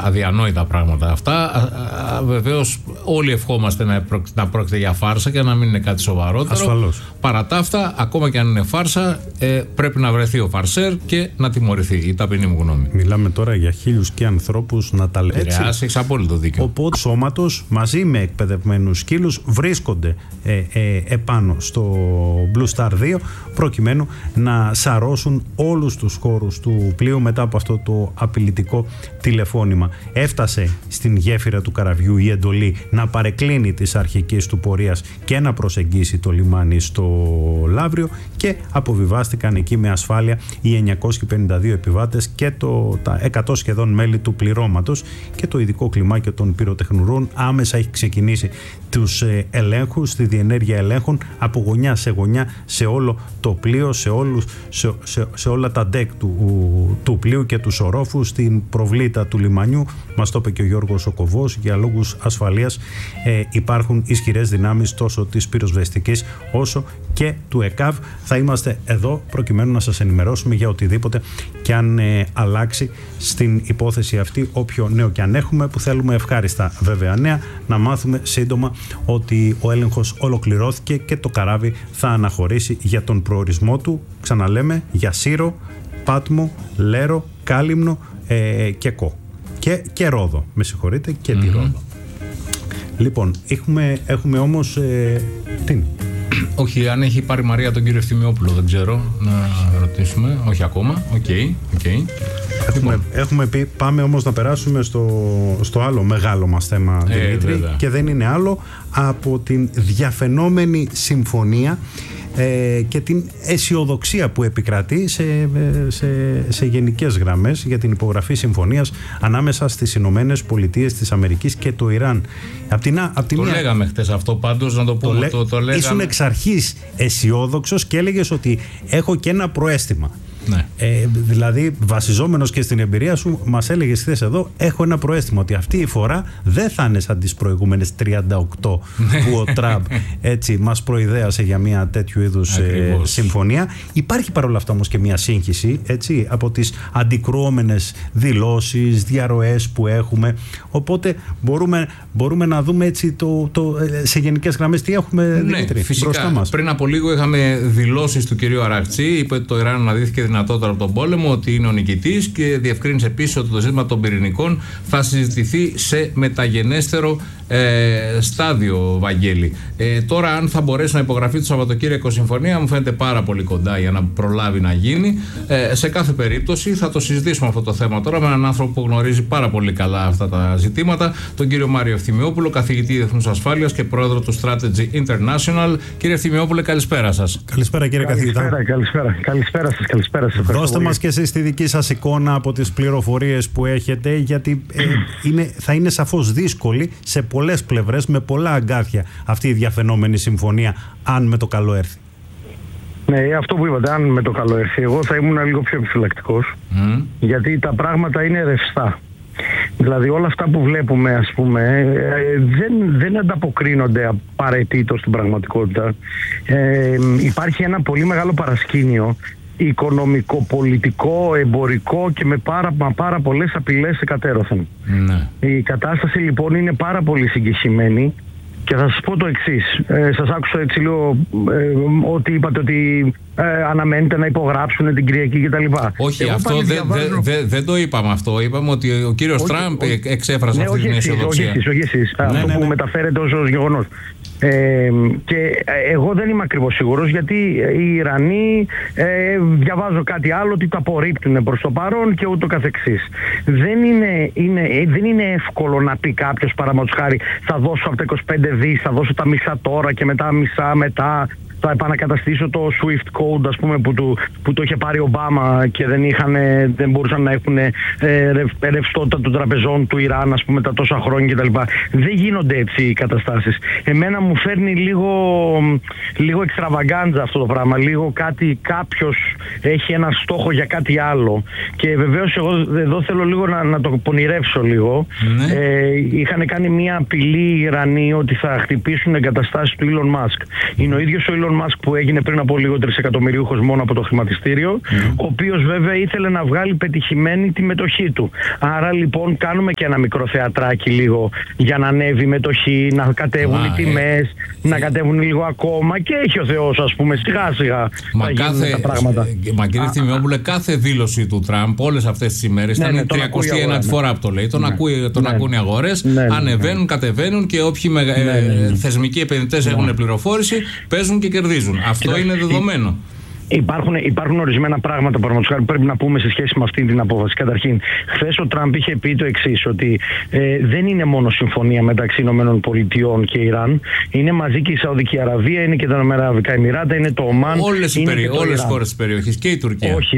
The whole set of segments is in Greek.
αδιανόητα πράγματα αυτά. Βεβαίως όλοι ευχόμαστε να πρόκειται για φάρσα και να μην είναι κάτι σοβαρότερο. Ασφαλώς. Παρά τα αυτά, ακόμα και αν είναι φάρσα, πρέπει να βρεθεί ο φαρσέρ και να τιμωρηθεί, η ταπεινή μου γνώμη. Μιλάμε τώρα για χίλιους και ανθρώπους να τα λέμε. Έχεις απόλυτο δίκιο. Οπότε σώματος μαζί με εκπαιδευμένους σκύλους βρίσκονται επάνω στο Blue Star 2 προκειμένου να σαρώσουν όλους τους χώρους του πλοίου μετά από αυτό το απειλητικό τηλεφώνημα. Έφτασε στην γέφυρα του καραβιού η εντολή να παρεκκλίνει της αρχικής του πορείας και να προσεγγίσει το λιμάνι στο Λαύριο και αποβιβάστηκαν εκεί με ασφάλεια οι 952 επιβάτες και τα 100 σχεδόν μέλη του πληρώματος, και το ειδικό κλιμάκιο των πυροτεχνουργών άμεσα έχει ξεκινήσει τους ελέγχους, τη διενέργεια ελέγχων από γωνιά σε γωνιά σε όλο το πλοίο, σε όλα τα ντεκ του πλοίου και τους ορόφους, στην προβλήτα του λιμανιού. Μας το είπε και ο Γιώργος ο Κοβός, για λόγους ασφαλείας υπάρχουν ισχυρές δυνάμεις τόσο της πυροσβεστικής όσο και του ΕΚΑΒ. Θα είμαστε εδώ προκειμένου να σας ενημερώσουμε για οτιδήποτε και αν αλλάξει στην υπόθεση αυτή, όποιο νέο και αν έχουμε, που θέλουμε ευχάριστα βέβαια νέα, να μάθουμε σύντομα ότι ο έλεγχος ολοκληρώθηκε και το καράβι θα αναχωρήσει για τον προορισμό του, ξαναλέμε, για Σύρο, Πάτμο, Λέρο, Κάλυμνο και Κο και Ρόδο, με συγχωρείτε, και τη Ρόδο. Λοιπόν, έχουμε όμως όχι, αν έχει πάρει η Μαρία τον κύριο Ευθυμιόπουλο, δεν ξέρω, να ρωτήσουμε. Όχι ακόμα. Έχουμε πει, πάμε όμως να περάσουμε στο άλλο μεγάλο μας θέμα, Δημήτρη, βέβαια. Και δεν είναι άλλο από την διαφαινόμενη συμφωνία και την αισιοδοξία που επικρατεί σε γενικές γραμμές για την υπογραφή συμφωνίας ανάμεσα στις Ηνωμένες Πολιτείες της Αμερικής και το Ιράν. Λέγαμε χτες αυτό, πάντως να το πούμε. Το λέγαμε. Ήσουν εξ αρχής αισιόδοξος και έλεγες ότι έχω και ένα προαίσθημα. Ναι. Δηλαδή, βασιζόμενος και στην εμπειρία σου, μας έλεγες χθες εδώ, έχω ένα προαίσθημα ότι αυτή η φορά δεν θα είναι σαν τις προηγούμενες 38 που ο Τραμπ έτσι μας προειδέασε για μια τέτοιου είδους συμφωνία. Υπάρχει παρόλα αυτά όμως και μια σύγχυση, έτσι, από τις αντικρουόμενες δηλώσεις, διαρροές που έχουμε. Οπότε μπορούμε να δούμε έτσι σε γενικές γραμμές τι έχουμε, Δημήτρη, μπροστά μας. Πριν από λίγο είχαμε δηλώσεις του κυρίου Αρακτσί, είπε ότι το Ιράν αναδύθηκε δυνατότερα από τον πόλεμο, ότι είναι ο νικητής, και διευκρίνησε επίσης ότι το ζήτημα των πυρηνικών θα συζητηθεί σε μεταγενέστερο στάδιο, Βαγγέλη. Τώρα, αν θα μπορέσει να υπογραφεί το Σαββατοκύριακο συμφωνία, μου φαίνεται πάρα πολύ κοντά για να προλάβει να γίνει. Σε κάθε περίπτωση θα το συζητήσουμε αυτό το θέμα τώρα με έναν άνθρωπο που γνωρίζει πάρα πολύ καλά αυτά τα ζητήματα, τον κύριο Μάριο Ευθυμιόπουλο, καθηγητή διεθνούς ασφάλειας και πρόεδρο του Strategy International. Κύριε Ευθυμιόπουλε, καλησπέρα σας. Καλησπέρα, κύριε καθηγητά. Καλησπέρα σας. Δώστε μας και εσείς τη δική σας εικόνα από τις πληροφορίες που έχετε, γιατί θα είναι σαφώς δύσκολη σε πολλές πλευρές, με πολλά αγκάθια, αυτή η διαφαινόμενη συμφωνία, αν με το καλό έρθει. Ναι, αυτό που είπατε, αν με το καλό έρθει. Εγώ θα ήμουν λίγο πιο επιφυλακτικός, γιατί τα πράγματα είναι ρευστά. Δηλαδή όλα αυτά που βλέπουμε, ας πούμε, δεν ανταποκρίνονται απαραίτητο στην πραγματικότητα. Υπάρχει ένα πολύ μεγάλο παρασκήνιο, οικονομικό, πολιτικό, εμπορικό και με πάρα πολλές απειλές εκατέρωθεν. Η κατάσταση λοιπόν είναι πάρα πολύ συγκεχημένη. Και θα σας πω το εξής. Σας άκουσα έτσι λίγο ότι είπατε ότι αναμένετε να υπογράψουν την Κυριακή κτλ. Όχι, εγώ αυτό δεν το είπαμε αυτό. Είπαμε ότι ο κύριος Τραμπ εξέφρασε αυτή την αισιοδοξία. Όχι εσείς. Αυτό που μεταφέρετε ως γεγονός. Και εγώ δεν είμαι ακριβώς σίγουρος, γιατί οι Ιρανοί διαβάζω κάτι άλλο ότι τα απορρίπτουν προς το παρόν και ούτω καθεξής. Δεν είναι εύκολο να πει κάποιος, παραδείγματος χάρη, θα δώσω από τα 25 δις, θα δώσω τα μισά τώρα και μετά μισά μετά. Θα επανακαταστήσω το SWIFT code, ας πούμε, που το είχε πάρει ο Ομπάμα και δεν μπορούσαν να έχουν ρευστότητα των τραπεζών του Ιράν, ας πούμε, τα τόσα χρόνια κτλ. Δεν γίνονται έτσι οι καταστάσεις. Εμένα μου φέρνει λίγο εξτραβαγκάντζα αυτό το πράγμα. Λίγο κάποιος έχει ένα στόχο για κάτι άλλο. Και βεβαίως εγώ εδώ θέλω λίγο να το πονηρεύσω λίγο. Είχαν κάνει μια απειλή οι Ιρανοί ότι θα χτυπήσουν εγκαταστάσεις του Elon Musk. Είναι ο ίδιος ο Elon Elon Musk που έγινε πριν από λίγο 3 εκατομμυρίουχος μόνο από το χρηματιστήριο, ο οποίος βέβαια ήθελε να βγάλει πετυχημένη τη μετοχή του. Άρα λοιπόν κάνουμε και ένα μικρό θεατράκι λίγο για να ανέβει η μετοχή, να κατέβουν οι τιμές, να κατέβουν λίγο ακόμα, και έχει ο Θεός, ας πούμε, σιγά σιγά θα γίνουν τα πράγματα. Μα κύριε Θημιόπουλε, κάθε δήλωση του Τραμπ όλες αυτές τις ημέρες ήταν η 39η φορά που το λέει. Τον ακούν οι αγορές, ανεβαίνουν, κατεβαίνουν, και όποιοι θεσμικοί επενδυτές έχουν πληροφόρηση παίζουν και κερδίζουν. Αυτό είναι δεδομένο. Υπάρχουν ορισμένα πράγματα που πρέπει να πούμε σε σχέση με αυτή την απόφαση. Καταρχήν, χθες ο Τραμπ είχε πει το εξής, ότι δεν είναι μόνο συμφωνία μεταξύ ΗΠΑ και Ιράν, είναι μαζί και η Σαουδική Αραβία, είναι και τα Ηνωμένα Αραβικά Εμιράτα, είναι το Ομάν. Όλες οι χώρες της περιοχής και η Τουρκία. Όχι,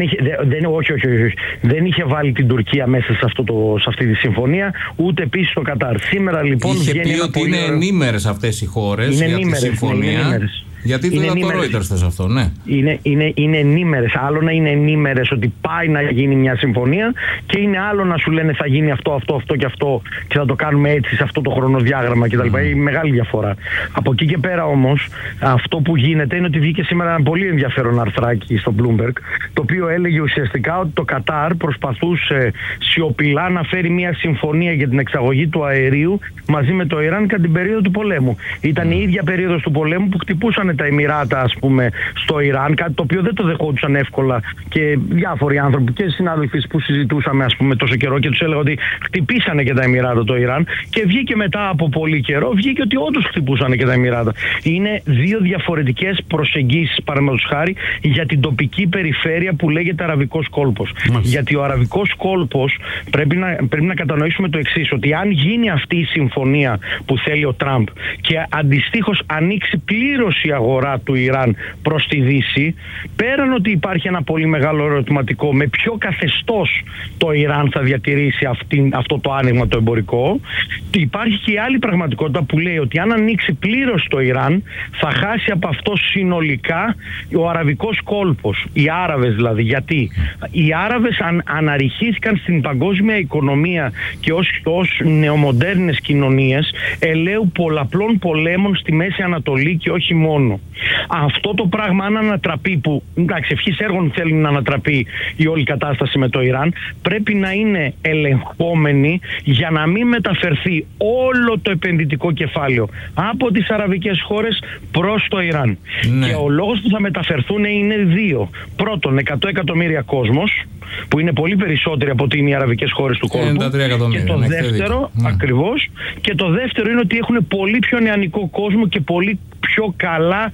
δεν είχε βάλει την Τουρκία μέσα σε αυτή τη συμφωνία, ούτε επίσης το Κατάρ. Σήμερα λοιπόν είχε πει ότι είναι ενήμερες αυτές οι χώρες για τη συμφωνία. Γιατί δεν το Reuters θες αυτό, ναι. Είναι ενήμερες. Άλλο να είναι ενήμερες ότι πάει να γίνει μια συμφωνία, και είναι άλλο να σου λένε θα γίνει αυτό και αυτό και θα το κάνουμε έτσι σε αυτό το χρονοδιάγραμμα κτλ. Είναι μεγάλη διαφορά. Από εκεί και πέρα όμως, αυτό που γίνεται είναι ότι βγήκε σήμερα ένα πολύ ενδιαφέρον αρθράκι στο Bloomberg, το οποίο έλεγε ουσιαστικά ότι το Κατάρ προσπαθούσε σιωπηλά να φέρει μια συμφωνία για την εξαγωγή του αερίου μαζί με το Ιράν κατά την περίοδο του πολέμου. Ήταν η ίδια περίοδος του πολέμου που χτυπούσαν τα Εμιράτα, ας πούμε, στο Ιράν, κάτι το οποίο δεν το δεχόντουσαν εύκολα, και διάφοροι άνθρωποι και συνάδελφοι που συζητούσαμε, ας πούμε, τόσο καιρό, και τους έλεγα ότι χτυπήσανε και τα Εμιράτα το Ιράν, και βγήκε μετά από πολύ καιρό, βγήκε ότι όντως χτυπούσανε και τα Εμιράτα. Είναι δύο διαφορετικές προσεγγίσεις, παραδείγματος χάρη, για την τοπική περιφέρεια που λέγεται Αραβικός Κόλπος. Γιατί ο Αραβικός Κόλπος πρέπει να κατανοήσουμε το εξής, ότι αν γίνει αυτή η συμφωνία που θέλει ο Τραμπ και αντιστοίχως ανοίξει πλήρως η αγορά του Ιράν προς τη Δύση, πέραν ότι υπάρχει ένα πολύ μεγάλο ερωτηματικό με ποιο καθεστώς το Ιράν θα διατηρήσει αυτό το άνοιγμα το εμπορικό, υπάρχει και η άλλη πραγματικότητα που λέει ότι αν ανοίξει πλήρως το Ιράν θα χάσει από αυτό συνολικά ο Αραβικός Κόλπος, οι Άραβες δηλαδή. Γιατί οι Άραβες αναρριχήθηκαν στην παγκόσμια οικονομία και ως νεομοντέρνες κοινωνίες ελαίου πολλαπλών πολέμων στη Μέση Ανατολή και όχι μόνο. Αυτό το πράγμα αν ανατραπεί, που εντάξει ευχής έργων θέλει να ανατραπεί η όλη κατάσταση με το Ιράν, πρέπει να είναι ελεγχόμενη για να μην μεταφερθεί όλο το επενδυτικό κεφάλαιο από τις αραβικές χώρες προς το Ιράν. Ναι. Και ο λόγος που θα μεταφερθούν είναι δύο. Πρώτον, 100 εκατομμύρια κόσμος, που είναι πολύ περισσότεροι από ότι είναι οι αραβικές χώρες του κόσμου. Και το δεύτερο, ακριβώς, και το δεύτερο είναι ότι έχουν πολύ πιο νεανικό κόσμο και πολύ πιο καλά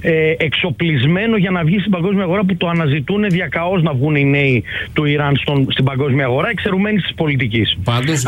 εξοπλισμένο για να βγει στην παγκόσμια αγορά, που το αναζητούν διακαώς να βγουν οι νέοι του Ιράν στην παγκόσμια αγορά, εξαιρουμένης της πολιτικής. Πάντως,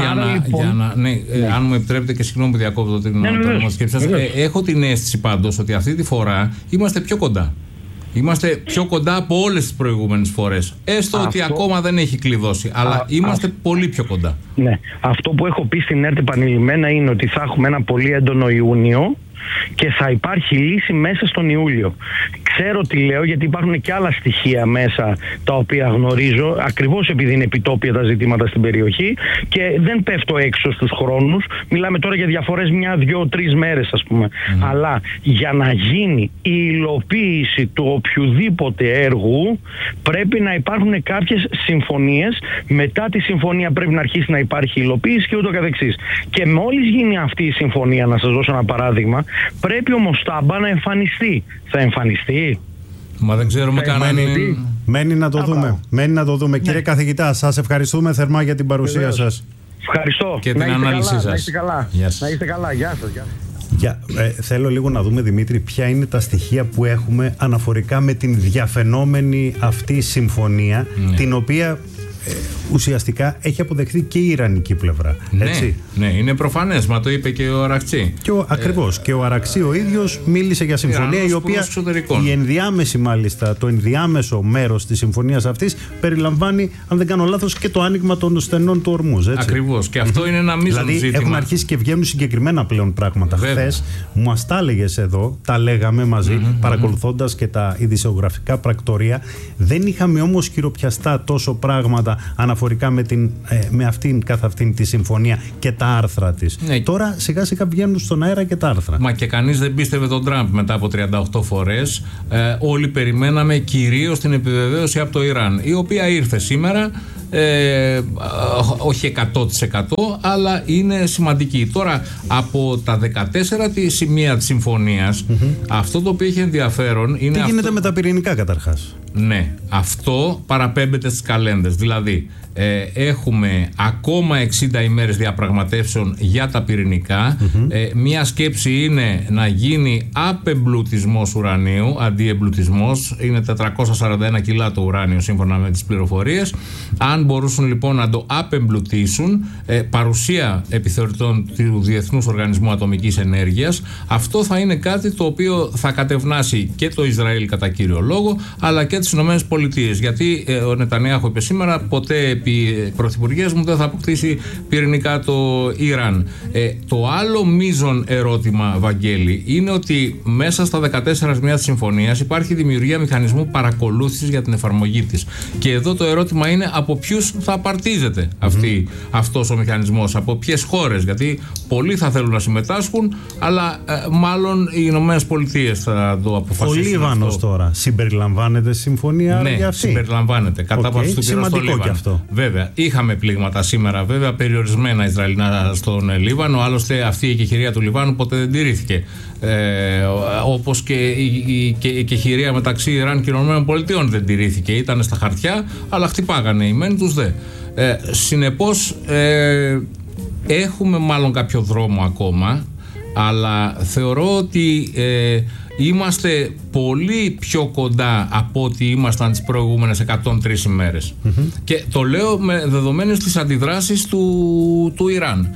αν μου επιτρέπετε, και συγγνώμη που διακόπτω την σκέψη σας, έχω την αίσθηση πάντως ότι αυτή τη φορά είμαστε πιο κοντά. Είμαστε πιο κοντά από όλες τις προηγούμενες φορές. Έστω ότι ακόμα δεν έχει κλειδώσει, αλλά είμαστε πολύ πιο κοντά. Ναι. Αυτό που έχω πει στην ΕΡΤ επανειλημμένα είναι ότι θα έχουμε ένα πολύ έντονο Ιούνιο και θα υπάρχει λύση μέσα στον Ιούλιο. Ξέρω τι λέω, γιατί υπάρχουν και άλλα στοιχεία μέσα τα οποία γνωρίζω, ακριβώς επειδή είναι επιτόπια τα ζητήματα στην περιοχή, και δεν πέφτω έξω στους χρόνους. Μιλάμε τώρα για διαφορές 1, 2, 3 μέρες, ας πούμε. Αλλά για να γίνει η υλοποίηση του οποιοδήποτε έργου πρέπει να υπάρχουν κάποιες συμφωνίες. Μετά τη συμφωνία πρέπει να αρχίσει να υπάρχει υλοποίηση και ούτω καθεξής. Και μόλις γίνει αυτή η συμφωνία, να σας δώσω ένα παράδειγμα, πρέπει ο Μοστάμπα να εμφανιστεί. Θα εμφανιστεί? Μα δεν ξέρουμε κανέναν. Μένει να το δούμε. Μένει να το δούμε. Ναι. Κύριε καθηγητά, σας ευχαριστούμε θερμά για την παρουσία σας. Ευχαριστώ. Και την ανάλυση σας. Να είστε καλά. Να είστε καλά. Γεια σας. Θέλω λίγο να δούμε, Δημήτρη, ποια είναι τα στοιχεία που έχουμε αναφορικά με την διαφαινόμενη αυτή συμφωνία, την οποία ουσιαστικά έχει αποδεχθεί και η Ιρανική πλευρά. Έτσι. Ναι, είναι προφανές, μα το είπε και ο Αρακτσί. Ακριβώς. Και ο Αρακτσί ο ίδιος μίλησε για συμφωνία η οποία η ενδιάμεση, μάλιστα, το ενδιάμεσο μέρος της συμφωνίας αυτής περιλαμβάνει, αν δεν κάνω λάθος, και το άνοιγμα των στενών του Ορμούζ. Ακριβώς. Και αυτό είναι ένα μείζον δηλαδή, ζήτημα. Έχουν αρχίσει και βγαίνουν συγκεκριμένα πλέον πράγματα. Χθες μας τα έλεγες εδώ, τα λέγαμε μαζί, παρακολουθώντας και τα ειδησιογραφικά πρακτορία. Δεν είχαμε όμως χειροπιαστά τόσο πράγματα αναφορικά με αυτήν καθ' αυτήν τη συμφωνία και τα άρθρα της. Ναι. Τώρα σιγά σιγά βγαίνουν στον αέρα και τα άρθρα. Μα και κανείς δεν πίστευε τον Τραμπ μετά από 38 φορές. Όλοι περιμέναμε κυρίως την επιβεβαίωση από το Ιράν, η οποία ήρθε σήμερα. Όχι 100% αλλά είναι σημαντική. Τώρα από τα 14 σημεία της συμφωνίας, αυτό το οποίο έχει ενδιαφέρον είναι. Τι γίνεται με τα πυρηνικά καταρχάς? Ναι, αυτό παραπέμπεται στις καλένδες. Δηλαδή έχουμε ακόμα 60 ημέρες διαπραγματεύσεων για τα πυρηνικά. Μία σκέψη είναι να γίνει απεμπλουτισμός ουρανίου αντί εμπλουτισμός. Είναι 441 κιλά το ουράνιο σύμφωνα με τις πληροφορίες. Αν μπορούσαν λοιπόν να το απεμπλουτίσουν, παρουσία επιθεωρητών του Διεθνούς Οργανισμού Ατομικής Ενέργειας, αυτό θα είναι κάτι το οποίο θα κατευνάσει και το Ισραήλ κατά κύριο λόγο, αλλά και τις Ηνωμένες Πολιτείες. Γιατί ο Νετανιάχου είπε σήμερα, ποτέ επί πρωθυπουργίας μου δεν θα αποκτήσει πυρηνικά το Ιράν. Το άλλο μείζον ερώτημα, Βαγγέλη, είναι ότι μέσα στα 14 σημεία της συμφωνίας υπάρχει δημιουργία μηχανισμού παρακολούθησης για την εφαρμογή της. Και εδώ το ερώτημα είναι από ποιους θα απαρτίζεται αυτός ο μηχανισμός, από ποιες χώρες. Γιατί πολλοί θα θέλουν να συμμετάσχουν, αλλά μάλλον οι Ηνωμένες Πολιτείες θα το αποφασίσουν. Ο Λίβανος τώρα συμπεριλαμβάνεται στη συμφωνία? Ναι, για αυτή? Συμπεριλαμβάνεται. Κατά βάση του σημαντικό στο και αυτό. Βέβαια, είχαμε πλήγματα σήμερα, βέβαια, περιορισμένα Ισραηλινά στον Λίβανο. Άλλωστε, αυτή η εκεχηρία του Λιβάνου ποτέ δεν τηρήθηκε. Όπως και η εκεχηρία μεταξύ Ιράν και ΗΠΑ δεν τηρήθηκε. Ήταν στα χαρτιά, αλλά χτυπάγανε οι μεν τους δε. Συνεπώς, έχουμε μάλλον κάποιο δρόμο ακόμα, αλλά θεωρώ ότι είμαστε πολύ πιο κοντά από ό,τι ήμασταν τις προηγούμενες 103 ημέρες. Και το λέω με δεδομένες τις αντιδράσεις του Ιράν.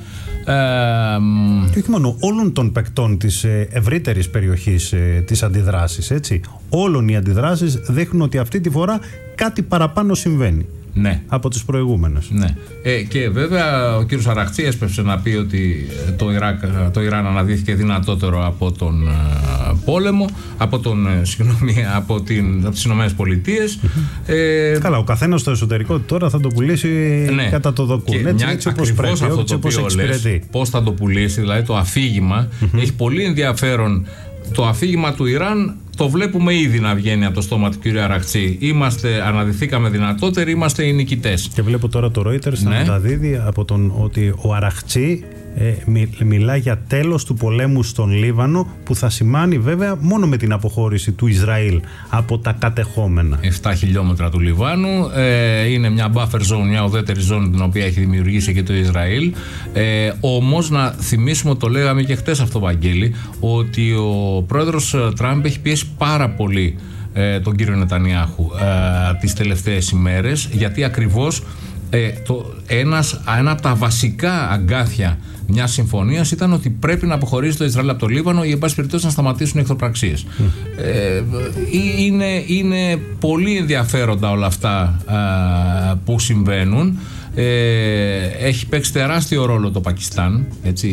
Και όχι μόνο όλων των παικτών της ευρύτερης περιοχής της αντιδράσεις, έτσι. Όλων οι αντιδράσεις δείχνουν ότι αυτή τη φορά κάτι παραπάνω συμβαίνει. Ναι. Από τις προηγούμενες. Ναι. Και βέβαια ο κύριος Αραχτσί έσπευσε να πει ότι το Ιράν αναδύθηκε δυνατότερο από τον πόλεμο, από τις Ηνωμένες Πολιτείες. Καλά, ο καθένας στο εσωτερικό τώρα θα το πουλήσει κατά το δοκούν. Έτσι όπως πρέπει, αυτό το οποίο λες, πώς θα το πουλήσει, δηλαδή το αφήγημα, έχει πολύ ενδιαφέρον. Το αφήγημα του Ιράν το βλέπουμε ήδη να βγαίνει από το στόμα του κ. Αραχτσί. Αναδυθήκαμε δυνατότεροι, είμαστε οι νικητές. Και βλέπω τώρα το Reuters να μεταδίδει από ότι ο Αραχτσί μιλά για τέλος του πολέμου στον Λίβανο, που θα σημάνει βέβαια μόνο με την αποχώρηση του Ισραήλ από τα κατεχόμενα. 7 χιλιόμετρα του Λιβάνου είναι μια buffer zone, μια ουδέτερη ζώνη την οποία έχει δημιουργήσει και το Ισραήλ. Όμως να θυμίσουμε, το λέγαμε και χτες αυτό, Βαγγέλη, ότι ο πρόεδρος Τραμπ έχει πιέσει πάρα πολύ τον κύριο Νετανιάχου τις τελευταίες ημέρες, γιατί ακριβώς ένα από τα βασικά αγκάθια μιας συμφωνίας ήταν ότι πρέπει να αποχωρήσει το Ισραήλ από το Λίβανο ή εν πάση περιπτώσει να σταματήσουν οι εχθροπραξίες. Είναι πολύ ενδιαφέροντα όλα αυτά που συμβαίνουν. Έχει παίξει τεράστιο ρόλο το Πακιστάν, έτσι.